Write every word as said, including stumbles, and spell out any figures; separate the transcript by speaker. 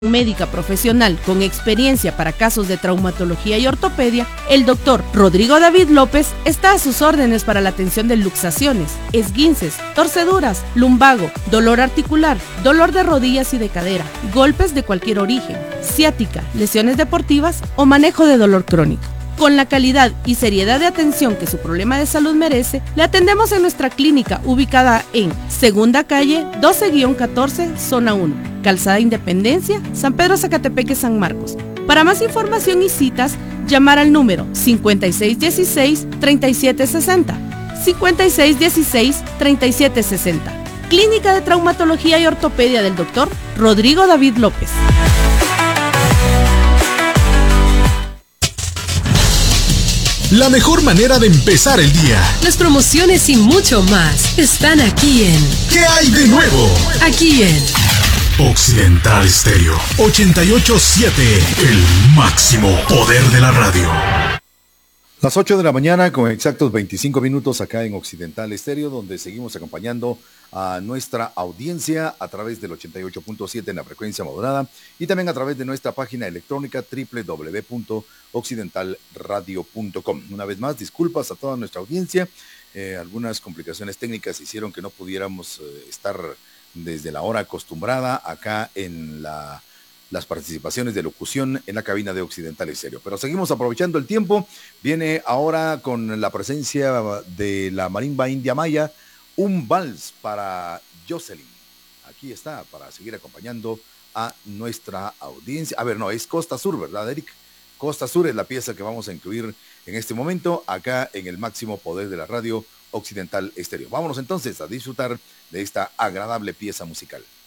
Speaker 1: médica profesional con experiencia para casos de traumatología y ortopedia, el doctor Rodrigo David López está a sus órdenes para la atención de luxaciones, esguinces, torceduras, lumbago, dolor articular, dolor de rodillas y de cadera, golpes de cualquier origen, ciática, lesiones deportivas o manejo de dolor crónico. Con la calidad y seriedad de atención que su problema de salud merece, le atendemos en nuestra clínica ubicada en Segunda Calle doce catorce, Zona uno, Calzada Independencia, San Pedro Zacatepeque, San Marcos. Para más información y citas, llamar al número cincuenta y seis dieciséis, treinta y siete sesenta, cincuenta y seis dieciséis, treinta y siete sesenta. Clínica de Traumatología y Ortopedia del doctor Rodrigo David López.
Speaker 2: La mejor manera de empezar el día.
Speaker 3: Las promociones y mucho más están aquí en
Speaker 2: ¿Qué hay de nuevo?
Speaker 3: Aquí en
Speaker 2: Occidental Estéreo ochenta y ocho punto siete, el máximo poder de la radio.
Speaker 4: Las ocho de la mañana con exactos veinticinco minutos acá en Occidental Estéreo, donde seguimos acompañando a nuestra audiencia a través del ochenta y ocho punto siete en la frecuencia modulada y también a través de nuestra página electrónica doble u doble u doble u punto occidental radio punto com. Una vez más, disculpas a toda nuestra audiencia. Eh, algunas complicaciones técnicas hicieron que no pudiéramos eh, estar desde la hora acostumbrada acá en la... las participaciones de locución en la cabina de Occidental Estéreo. Pero seguimos aprovechando el tiempo. Viene ahora con la presencia de la marimba india maya, un vals para Jocelyn. Aquí está, para seguir acompañando a nuestra audiencia. A ver, no, es Costa Sur, ¿verdad, Eric? Costa Sur es la pieza que vamos a incluir en este momento acá en el máximo poder de la radio Occidental Estéreo. Vámonos entonces a disfrutar de esta agradable pieza musical.